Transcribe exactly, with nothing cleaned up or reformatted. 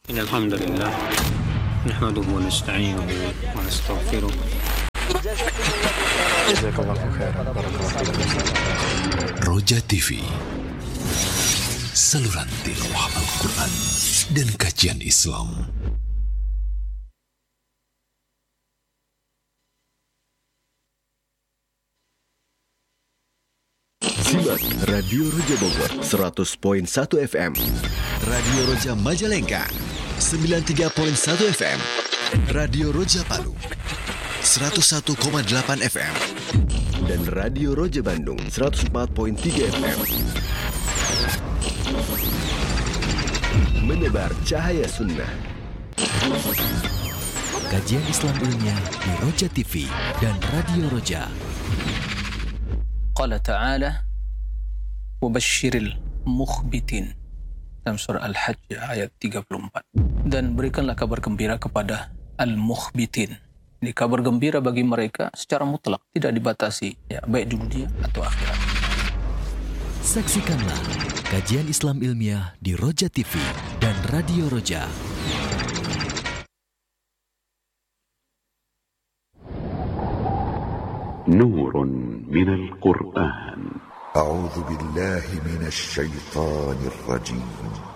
إن الحمد لله نحمده ونستعينه ونستغفره. Jazakallahu khairan. Roja T V, saluran tilawah Al-Quran dan kajian Islam. Simak Radio Roja Bogor seratus koma satu F M, Radio Roja Majalengka sembilan puluh tiga koma satu F M, Radio Roja Palu seratus satu koma delapan F M, dan Radio Roja Bandung seratus empat koma tiga F M. Menebar cahaya sunnah. Kajian Islam ilmiah di Roja T V dan Radio Roja. Qala ta'ala wabashshiril mukhbitin dalam surah Al-Hajj ayat tiga puluh empat. Dan berikanlah kabar gembira kepada al-mukhbitin. Ini kabar gembira bagi mereka secara mutlak, tidak dibatasi, ya, baik di dunia atau akhirat. Saksikanlah kajian Islam ilmiah di Roja T V dan Radio Roja. نور من القرآن. أعوذ بالله من الشيطان الرجيم.